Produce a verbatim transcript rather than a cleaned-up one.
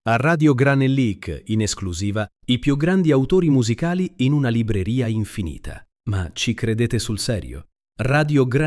A Radio Granellic, in esclusiva, i più grandi autori musicali in una libreria infinita. Ma ci credete sul serio? Radio Granellic